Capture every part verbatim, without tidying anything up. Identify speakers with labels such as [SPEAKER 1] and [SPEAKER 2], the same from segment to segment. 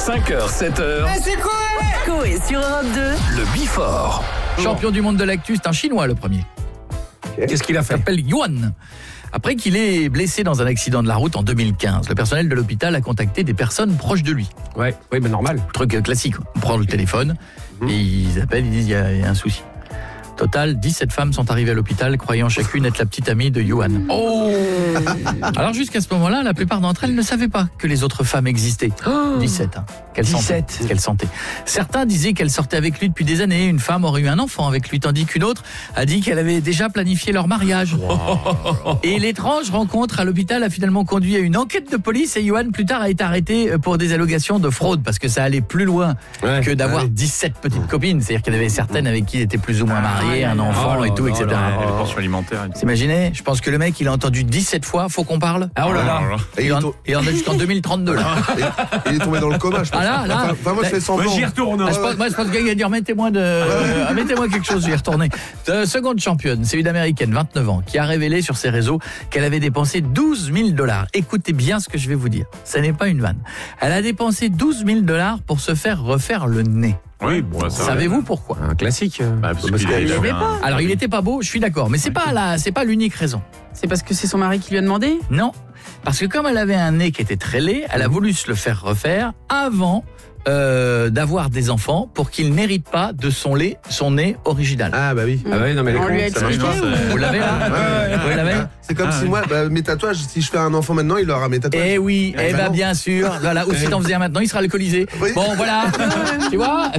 [SPEAKER 1] cinq heures, sept heures.
[SPEAKER 2] Eh, c'est quoi?
[SPEAKER 3] Coé sur Europe deux.
[SPEAKER 1] Le Before.
[SPEAKER 4] Champion du monde de l'actu, c'est un Chinois le premier.
[SPEAKER 2] Qu'est-ce qu'il a
[SPEAKER 4] Il
[SPEAKER 2] fait?
[SPEAKER 4] s'appelle Yuan. Après qu'il ait blessé dans un accident de la route en deux mille quinze, le personnel de l'hôpital a contacté des personnes proches de lui.
[SPEAKER 2] Ouais, oui, mais normal.
[SPEAKER 4] Truc classique, on prend le téléphone et ils appellent, ils disent il y, a- il y a un souci. Total, dix-sept femmes sont arrivées à l'hôpital croyant chacune être la petite amie de Yuan. Oh. Alors jusqu'à ce moment-là, la plupart d'entre elles ne savaient pas que les autres femmes existaient. dix-sept, hein, qu'elles sentaient,
[SPEAKER 2] dix-sept.
[SPEAKER 4] qu'elles sentaient. Certains disaient qu'elles sortaient avec lui depuis des années. Une femme aurait eu un enfant avec lui, tandis qu'une autre a dit qu'elle avait déjà planifié leur mariage. Et l'étrange rencontre à l'hôpital a finalement conduit à une enquête de police et Yuan plus tard a été arrêté pour des allégations de fraude parce que ça allait plus loin
[SPEAKER 2] Ouais,
[SPEAKER 4] que d'avoir
[SPEAKER 2] ouais.
[SPEAKER 4] dix-sept petites copines. C'est-à-dire qu'il y en avait certaines avec qui il était plus ou moins marié, un enfant
[SPEAKER 2] Oh là
[SPEAKER 4] et tout,
[SPEAKER 2] là
[SPEAKER 4] et cetera.
[SPEAKER 2] là.
[SPEAKER 5] Les pensions alimentaires. et tout.
[SPEAKER 4] Vous imaginez, je pense que le mec, il a entendu dix-sept fois, faut qu'on parle.
[SPEAKER 2] Ah, oh là là.
[SPEAKER 4] Et il, en, il en a jusqu'en deux mille trente-deux là.
[SPEAKER 6] Il est tombé dans le coma, je pense.
[SPEAKER 4] Ah là, là.
[SPEAKER 6] Enfin, enfin, moi, je fais semblant.
[SPEAKER 2] Moi, j'y retourne.
[SPEAKER 4] Ah, je pense, moi, je pense qu'il va dire mettez-moi de, ah, mettez-moi quelque chose, j'y ai retourné. Euh, seconde championne, c'est une américaine, vingt-neuf ans, qui a révélé sur ses réseaux qu'elle avait dépensé douze mille dollars. Écoutez bien ce que je vais vous dire. Ça n'est pas une vanne. Elle a dépensé douze mille dollars pour se faire refaire le nez.
[SPEAKER 5] Oui, bon, ça.
[SPEAKER 4] Savez-vous pourquoi?
[SPEAKER 2] Un classique.
[SPEAKER 5] Bah, parce
[SPEAKER 6] Parce
[SPEAKER 5] qu'il
[SPEAKER 6] qu'il
[SPEAKER 5] il avait
[SPEAKER 6] avait
[SPEAKER 5] un-
[SPEAKER 4] Alors, il était pas beau, je suis d'accord, mais c'est pas la, c'est pas l'unique raison.
[SPEAKER 3] C'est parce que c'est son mari qui lui a demandé?
[SPEAKER 4] Non, parce que comme elle avait un nez qui était très laid, elle a voulu se le faire refaire avant euh, d'avoir des enfants pour qu'il n'hérite pas de son lait, son nez original.
[SPEAKER 6] Ah bah oui.
[SPEAKER 2] Ah ouais, non mais les
[SPEAKER 3] On
[SPEAKER 2] cons,
[SPEAKER 3] lui a
[SPEAKER 2] ça marche
[SPEAKER 3] expliqué
[SPEAKER 2] pas.
[SPEAKER 3] ou-
[SPEAKER 4] Vous l'avez là?
[SPEAKER 6] Ouais, ouais.
[SPEAKER 4] Vous l'avez?
[SPEAKER 6] C'est comme si moi, bah, mes tatouages, si je fais un enfant maintenant, il aura mes tatouages.
[SPEAKER 4] Eh oui,
[SPEAKER 6] Eh
[SPEAKER 4] eh
[SPEAKER 6] ben
[SPEAKER 4] ben
[SPEAKER 6] non.
[SPEAKER 4] bien sûr. Voilà, ou si t'en faisais un maintenant, il sera alcoolisé.
[SPEAKER 6] Oui.
[SPEAKER 4] Bon, voilà. Tu vois?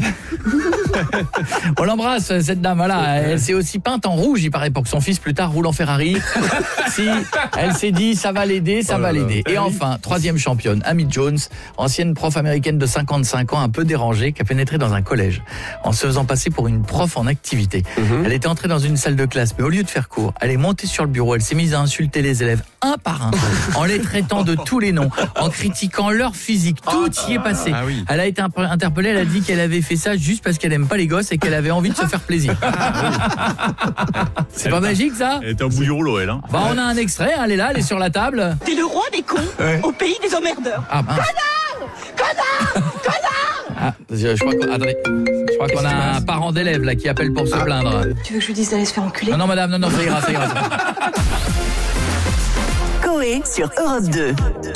[SPEAKER 4] On l'embrasse, cette dame. Voilà, elle s'est aussi peinte en rouge, il paraît, pour que son fils plus tard roule en Ferrari. Si, elle s'est dit, ça va l'aider, ça
[SPEAKER 6] Oh
[SPEAKER 4] va
[SPEAKER 6] là là.
[SPEAKER 4] l'aider. Et enfin, troisième championne, Amy Jones, ancienne prof américaine de cinquante-cinq ans, un peu dérangée, qui a pénétré dans un collège en se faisant passer pour une prof en activité. Elle était entrée dans une salle de classe, mais au lieu de faire cours, elle est montée sur le bureau, elle s'est mise à insulter les élèves un par un, en les traitant de tous les noms, en critiquant leur physique, tout y est passé.
[SPEAKER 5] Ah oui.
[SPEAKER 4] Elle a été imp- interpellée, elle a dit qu'elle avait fait ça juste parce qu'elle aime pas les gosses et qu'elle avait envie de se faire plaisir. C'est pas magique ça?
[SPEAKER 5] Elle était au bout du rouleau, elle. Hein.
[SPEAKER 4] Bah on a un extrait, hein, elle est là, elle est sur la table.
[SPEAKER 7] T'es le roi des cons au pays des emmerdeurs.
[SPEAKER 4] Ah mince. Ah, je, je crois qu'on, attendez, je crois qu'on a un parent d'élève là qui appelle pour se plaindre.
[SPEAKER 7] Tu veux que je lui dise d'aller se faire enculer?
[SPEAKER 4] Ah non madame, non non, ça ira, ça ira. Ça ira.
[SPEAKER 3] Coé sur Europe deux.